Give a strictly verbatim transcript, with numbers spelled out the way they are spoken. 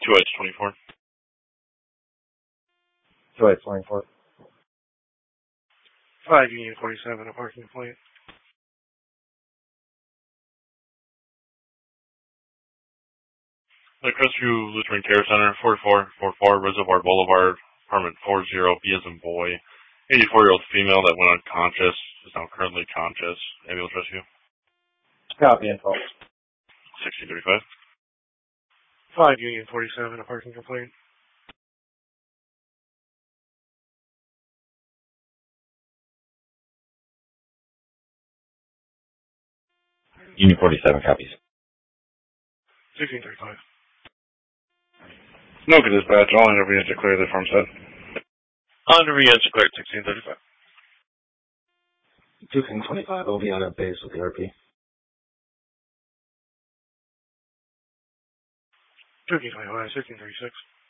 two H twenty-four. two H twenty-four. five Union forty-seven, a parking complaint. The Crestview Lutheran Care Center, forty-four forty-four Reservoir Boulevard, apartment forty, B as in boy. eighty-four-year-old female that went unconscious is now currently conscious. Ambulance rescue. Copy info. sixty thirty-five. five Union forty-seven, a parking complaint. Union forty-seven copies. sixteen thirty-five. Smoke dispatch, all under units declared the farm set. Under units declared sixteen thirty-five. Duking twenty-five will be on a base with the R P. Duking twenty-five, sixteen thirty-six.